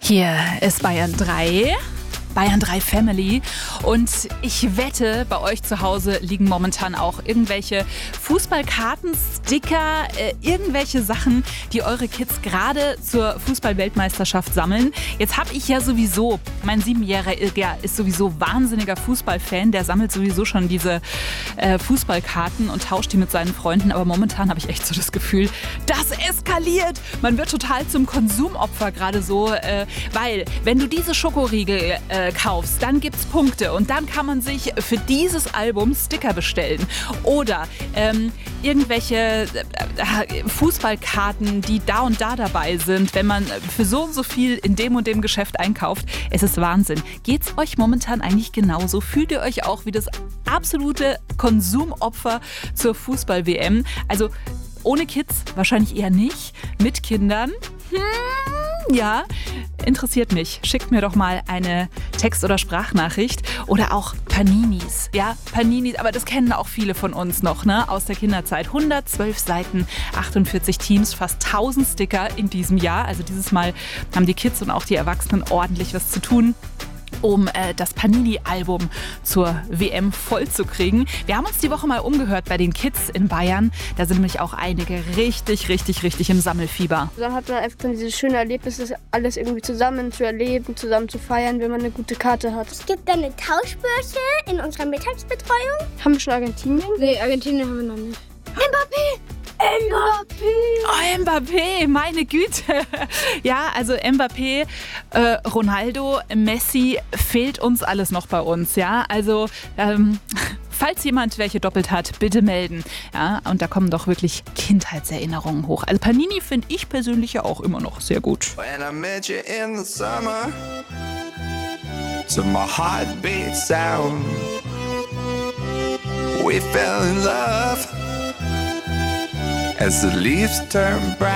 Hier ist Bayern 3. Bayern 3 Family und ich wette, bei euch zu Hause liegen momentan auch irgendwelche Fußballkarten, Sticker, irgendwelche Sachen, die eure Kids gerade zur Fußball-Weltmeisterschaft sammeln. Jetzt habe ich ja sowieso, mein 7-Jähriger ist sowieso wahnsinniger Fußballfan, der sammelt sowieso schon diese Fußballkarten und tauscht die mit seinen Freunden, aber momentan habe ich echt so das Gefühl, das eskaliert. Man wird total zum Konsumopfer gerade so, weil wenn du diese Schokoriegel kaufst, dann gibt's Punkte und dann kann man sich für dieses Album Sticker bestellen. Oder irgendwelche Fußballkarten, die da und da dabei sind, wenn man für so und so viel in dem und dem Geschäft einkauft. Es ist Wahnsinn. Geht's euch momentan eigentlich genauso? Fühlt ihr euch auch wie das absolute Konsumopfer zur Fußball-WM? Also ohne Kids wahrscheinlich eher nicht. Mit Kindern? Ja, interessiert mich. Schickt mir doch mal eine Text- oder Sprachnachricht oder auch Paninis. Ja, Paninis, aber das kennen auch viele von uns noch, ne, aus der Kinderzeit. 112 Seiten, 48 Teams, fast 1000 Sticker in diesem Jahr. Also dieses Mal haben die Kids und auch die Erwachsenen ordentlich was zu tun, um das Panini-Album zur WM vollzukriegen. Wir haben uns die Woche mal umgehört bei den Kids in Bayern. Da sind nämlich auch einige richtig im Sammelfieber. Dann hat man einfach dann dieses schöne Erlebnis, das alles irgendwie zusammen zu erleben, zusammen zu feiern, wenn man eine gute Karte hat. Es gibt eine Tauschbörse in unserer Mittagsbetreuung. Haben wir schon Argentinien? Nee, Argentinien haben wir noch nicht. Mbappé! Oh, Mbappé, meine Güte. Ja, also Mbappé, Ronaldo, Messi, fehlt uns alles noch bei uns. Ja, also falls jemand welche doppelt hat, bitte melden. Ja, und da kommen doch wirklich Kindheitserinnerungen hoch. Also Panini finde ich persönlich ja auch immer noch sehr gut. When I met you in the summer, to my heartbeat sound, we fell in love as the leaves turn brown.